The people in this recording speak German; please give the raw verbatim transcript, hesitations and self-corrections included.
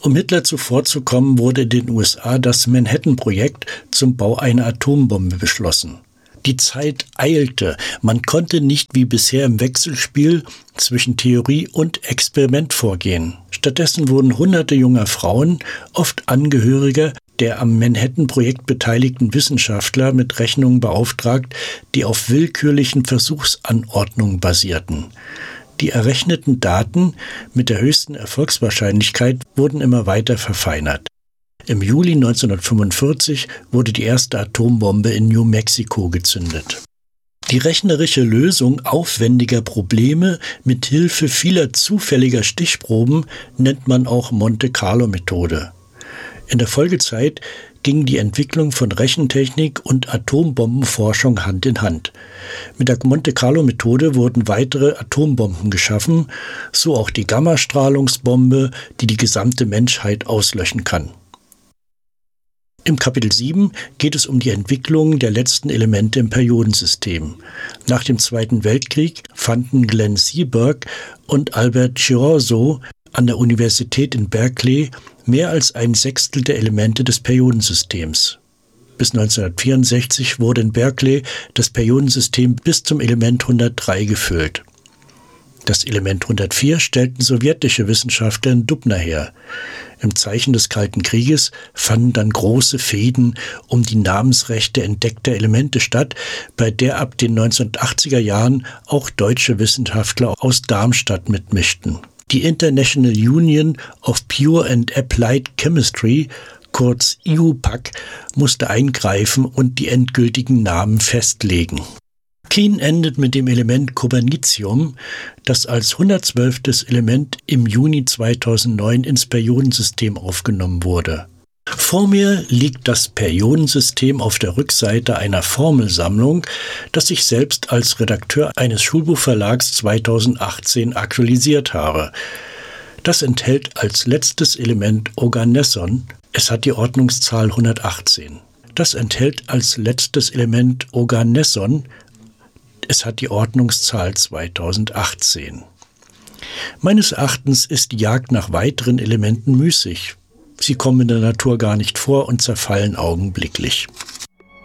Um Hitler zuvorzukommen, wurde in den U S A das Manhattan-Projekt zum Bau einer Atombombe beschlossen. Die Zeit eilte. Man konnte nicht wie bisher im Wechselspiel zwischen Theorie und Experiment vorgehen. Stattdessen wurden hunderte junger Frauen, oft Angehörige der am Manhattan-Projekt beteiligten Wissenschaftler, mit Rechnungen beauftragt, die auf willkürlichen Versuchsanordnungen basierten. Die errechneten Daten mit der höchsten Erfolgswahrscheinlichkeit wurden immer weiter verfeinert. Im Juli neunzehnhundertfünfundvierzig wurde die erste Atombombe in New Mexico gezündet. Die rechnerische Lösung aufwendiger Probleme mit Hilfe vieler zufälliger Stichproben nennt man auch Monte-Carlo-Methode. In der Folgezeit ging die Entwicklung von Rechentechnik und Atombombenforschung Hand in Hand. Mit der Monte-Carlo-Methode wurden weitere Atombomben geschaffen, so auch die Gammastrahlungsbombe, die die gesamte Menschheit auslöschen kann. Im Kapitel sieben geht es um die Entwicklung der letzten Elemente im Periodensystem. Nach dem Zweiten Weltkrieg fanden Glenn Seaborg und Albert Girauso an der Universität in Berkeley mehr als ein Sechstel der Elemente des Periodensystems. Bis neunzehnhundertvierundsechzig wurde in Berkeley das Periodensystem bis zum Element hundertdrei gefüllt. Das Element hundertvier stellten sowjetische Wissenschaftler in Dubna her. Im Zeichen des Kalten Krieges fanden dann große Fehden um die Namensrechte entdeckter Elemente statt, bei der ab den neunzehnhundertachtziger Jahren auch deutsche Wissenschaftler aus Darmstadt mitmischten. Die International Union of Pure and Applied Chemistry, kurz I U P A C, musste eingreifen und die endgültigen Namen festlegen. Keen endet mit dem Element Cobernicium, das als hundertzwölftes Element im Juni zweitausendneun ins Periodensystem aufgenommen wurde. Vor mir liegt das Periodensystem auf der Rückseite einer Formelsammlung, das ich selbst als Redakteur eines Schulbuchverlags zweitausendachtzehn aktualisiert habe. Das enthält als letztes Element Oganesson. Es hat die Ordnungszahl hundertachtzehn. Das enthält als letztes Element Oganesson. Es hat die Ordnungszahl zweitausendachtzehn. Meines Erachtens ist die Jagd nach weiteren Elementen müßig. Sie kommen in der Natur gar nicht vor und zerfallen augenblicklich.